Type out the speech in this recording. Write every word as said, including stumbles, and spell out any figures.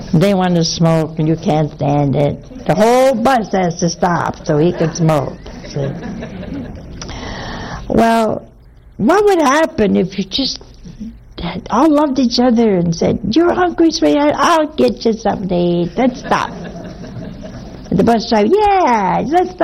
They want to smoke and you can't stand it. The whole bus has to stop so he can smoke. See? Well, what would happen if you just all loved each other and said, "You're hungry, sweetheart? I'll get you something to eat. Let's stop." The bus driver, "Yeah, let's stop."